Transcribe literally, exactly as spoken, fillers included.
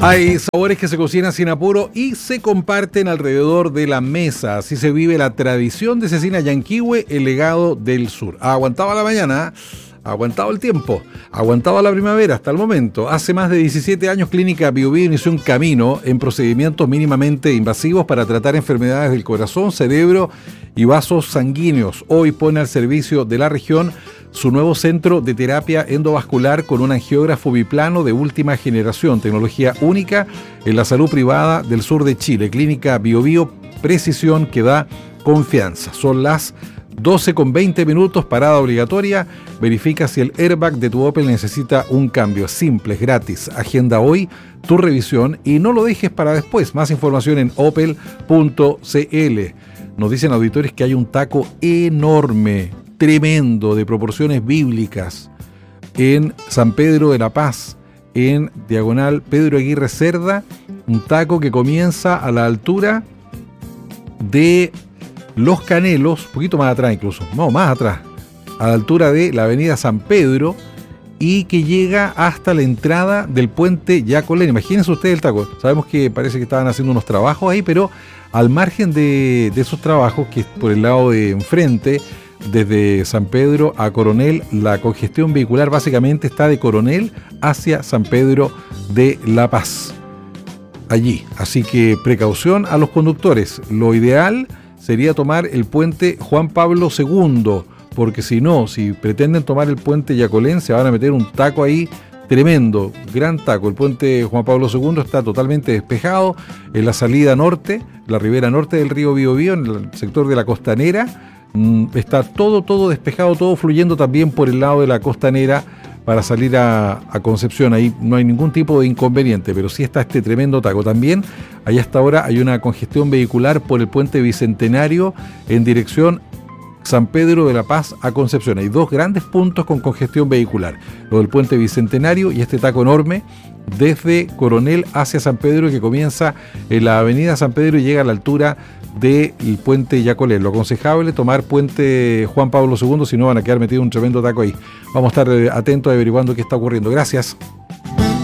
Hay sabores que se cocinan sin apuro y se comparten alrededor de la mesa. Así se vive la tradición de Cecina Yanquihue, el legado del sur. Ha aguantado la mañana, ha aguantado el tiempo, ha aguantado la primavera hasta el momento. Hace más de diecisiete años Clínica Bio Bio inició un camino en procedimientos mínimamente invasivos para tratar enfermedades del corazón, cerebro y vasos sanguíneos. Hoy pone al servicio de la región su nuevo centro de terapia endovascular con un angiógrafo biplano de última generación, tecnología única en la salud privada del sur de Chile. Clínica Bio Bio, precisión que da confianza. Son las doce con veinte minutos, parada obligatoria. Verifica si el airbag de tu Opel necesita un cambio. Simple, es gratis. Agenda hoy tu revisión y no lo dejes para después. Más información en opel punto c l. Nos dicen auditores que hay un taco enorme, tremendo, de proporciones bíblicas en San Pedro de la Paz, en diagonal Pedro Aguirre Cerda, un taco que comienza a la altura de Los Canelos, un poquito más atrás incluso, no, más atrás, a la altura de la avenida San Pedro y que llega hasta la entrada del puente Yacolén. Imagínense ustedes el taco. Sabemos que parece que estaban haciendo unos trabajos ahí, pero al margen de, de esos trabajos, que es por el lado de enfrente, desde San Pedro a Coronel, la congestión vehicular básicamente está de Coronel hacia San Pedro de la Paz. Allí. Así que precaución a los conductores. Lo ideal sería tomar el puente Juan Pablo segundo, porque si no, si pretenden tomar el puente Yacolén, se van a meter un taco ahí tremendo, gran taco. El puente Juan Pablo segundo está totalmente despejado en la salida norte, la ribera norte del río Biobío, en el sector de la Costanera. Está todo, todo despejado, todo fluyendo también por el lado de la Costanera para salir a, a Concepción. Ahí no hay ningún tipo de inconveniente, pero sí está este tremendo taco. También, ahí hasta ahora hay una congestión vehicular por el puente Bicentenario en dirección San Pedro de la Paz a Concepción. Hay dos grandes puntos con congestión vehicular, lo del puente Bicentenario y este taco enorme desde Coronel hacia San Pedro, que comienza en la avenida San Pedro y llega a la altura del puente Yacolén. Lo aconsejable tomar puente Juan Pablo segundo, si no van a quedar metidos un tremendo taco ahí. Vamos a estar atentos averiguando qué está ocurriendo. Gracias.